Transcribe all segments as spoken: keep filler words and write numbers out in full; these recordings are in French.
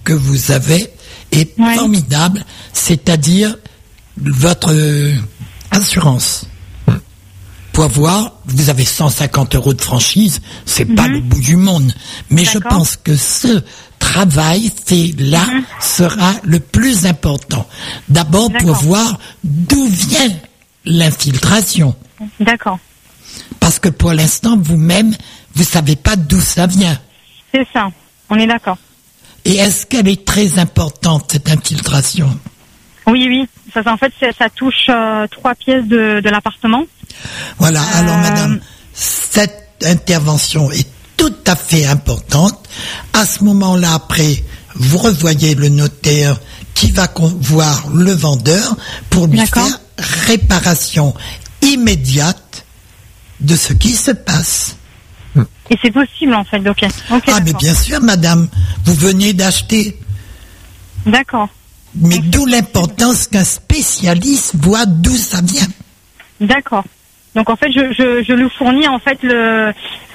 que vous avez est Ouais. formidable, c'est-à-dire votre euh, assurance. Pour avoir, vous avez cent cinquante euros de franchise, c'est Mhm. pas le bout du monde. Mais je D'accord. pense que ce travail, c'est là, Mhm. sera le plus important. D'abord pour D'accord. voir d'où vient l'infiltration. D'accord. Parce que pour l'instant, vous-même, vous savez pas d'où ça vient. C'est ça. On est d'accord. Et est-ce qu'elle est très importante, cette infiltration? Oui, oui. Ça, en fait, c'est- ça touche euh, trois pièces de, de l'appartement. Voilà, alors Euh, madame, cette intervention est tout à fait importante. À ce moment-là, après, vous revoyez le notaire qui va con- voir le vendeur pour lui D'accord. faire réparation immédiate de ce qui se passe. Et c'est possible, en fait. Ok. Ok. Ah, mais d'accord. bien sûr, madame, vous venez d'acheter. D'accord. Mais d'où l'importance qu'un spécialiste voit d'où ça vient. D'accord. Donc en fait, je, je, je lui fournis en fait le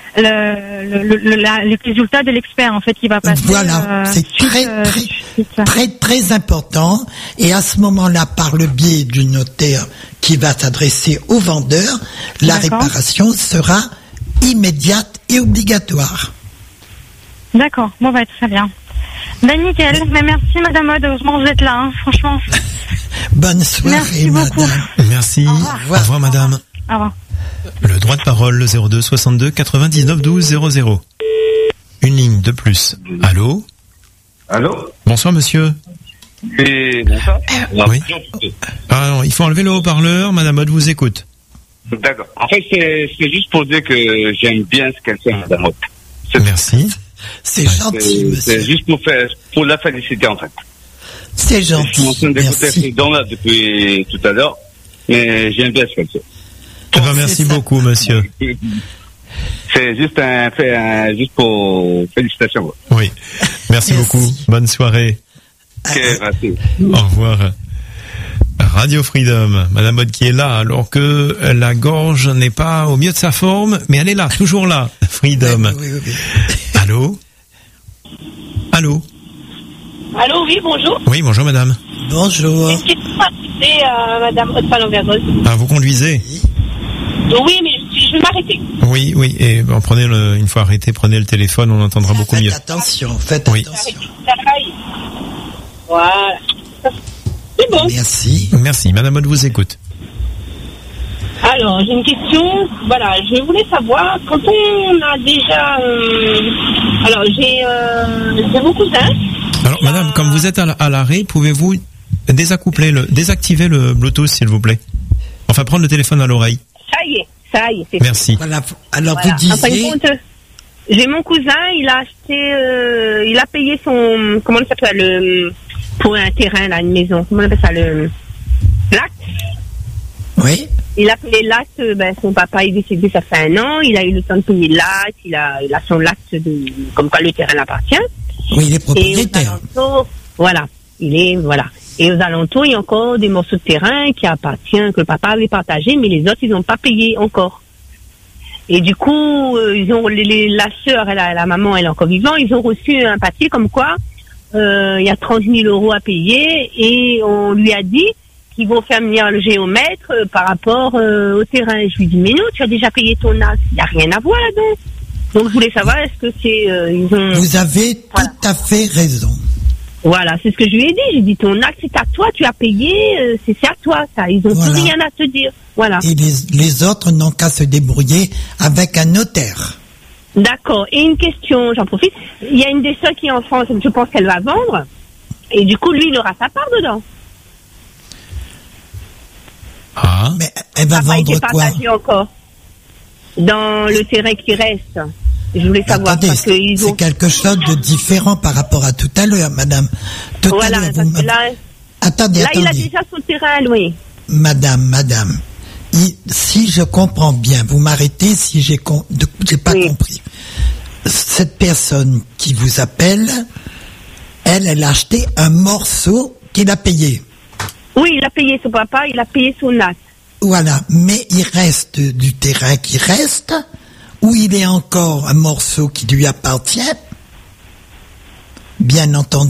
le, le, le la, les résultats de l'expert en fait qui va passer. Voilà, euh, c'est suite, très, euh, très, suite. très, très important. Et à ce moment-là, par le biais du notaire qui va s'adresser au vendeur, la D'accord. réparation sera immédiate et obligatoire. D'accord. Bon bah très bien. Ben nickel. Mais merci Madame Aude. Heureusement vous êtes là. Hein. Franchement. Bonne soirée, Merci beaucoup. madame. Merci. Au revoir. Au revoir, madame. Au revoir. Le droit de parole, le zéro deux soixante-deux quatre-vingt-dix-neuf douze zéro zéro. Une ligne de plus. Allô? Allô? Bonsoir, monsieur. Et bonsoir. Oui. Ah non, il faut enlever le haut-parleur. Madame Aude vous écoute. D'accord. En fait, c'est c'est juste pour dire que j'aime bien ce qu'elle fait, Madame Aude. C'est- Merci. C'est gentil, C'est monsieur. c'est juste pour faire, pour la féliciter, en fait. C'est Je suis en gentil. train d'écouter Merci. ces dons-là depuis tout à l'heure, mais j'aime bien ce qu'elle fait. Eh ben, merci c'est ça. beaucoup, monsieur. C'est juste un fait, un- juste pour félicitations. quoi. Oui. Merci, Merci. beaucoup. Bonne soirée. Ok, merci. Au revoir. Radio Freedom, Madame Aude qui est là, alors que la gorge n'est pas au mieux de sa forme, mais elle est là, toujours là. Freedom. Oui, oui, oui. Allô? Allô? Allô, oui, bonjour. Oui, bonjour madame. Bonjour. Une question à poser à Madame Aude Palon-Vergos. Ah, vous conduisez? Oui, mais je, suis- je vais m'arrêter. Oui, oui, et bon, prenez le, une fois arrêté, prenez le téléphone, on entendra beaucoup Faites mieux. attention, faites Oui. attention. Travail. Voilà. C'est bon. Merci. Merci, Madame Aude vous écoute. Alors, j'ai une question. Voilà, je voulais savoir, quand on a déjà... euh, alors, j'ai euh, j'ai mon cousin. Alors, madame, comme vous êtes à la- à l'arrêt, pouvez-vous désaccoupler le, désactiver le Bluetooth, s'il vous plaît? Enfin, prendre le téléphone à l'oreille. Ça y est, ça y est, c'est Merci. Voilà. Alors Voilà. vous En fin de disiez, compte, j'ai mon cousin, il a acheté, euh, il a payé son, comment ça s'appelle, le, pour un terrain, là, une maison, comment on appelle ça, le, l'acte. oui, Il a payé l'acte, ben, son papa est décédé, ça fait un an, il a eu le temps de payer l'acte, il a, il a son acte de, comme quoi le terrain l'appartient. oui, il est Et aux propriétaire. alentours, voilà, il est, voilà. Et aux alentours, il y a encore des morceaux de terrain qui appartiennent, que le papa avait partagé, mais les autres, ils n'ont pas payé encore. Et du coup, euh, ils ont, les, les- la sœur et la, la maman, elle est encore vivante, ils ont reçu un papier comme quoi, euh, il y a trente mille euros à payer, et on lui a dit qu'ils vont faire venir le géomètre euh, par rapport euh, au terrain. Et je lui dis, mais non, tu as déjà payé ton acte, il n'y a rien à voir là-dedans. Donc je voulais savoir, est-ce que c'est, euh, ils ont... Vous avez Voilà. tout à fait raison. Voilà, c'est ce que je lui ai dit. J'ai dit, ton acte, c'est à toi, tu as payé, euh, c'est c'est à toi, ça. Ils ont Voilà. plus rien à te dire. Voilà. Et les, les autres n'ont qu'à se débrouiller avec un notaire. D'accord. Et une question, j'en profite. Il y a une des sœurs qui est en France, je pense qu'elle va vendre. Et du coup, lui, il aura sa part dedans. Ah, Mais elle va Ça n'a pas été vendre quoi? partagé encore. Dans le terrain qui reste. Je voulais savoir. Attendez, parce c'est qu'ils ont... c'est quelque chose de différent par rapport à tout à l'heure, madame. Tout à Voilà, l'heure, vous parce que m'avez- là, Attendez, là, il a attendez. déjà son terrain à louer. Madame, madame, il- si je comprends bien, vous m'arrêtez si j'ai con- de- j'ai pas Oui. compris. Cette personne qui vous appelle, elle, elle a acheté un morceau qu'il a payé. Oui, il a payé son papa, il a payé son acte. Voilà, mais il reste du terrain qui reste, ou il est encore un morceau qui lui appartient. Bien entendu.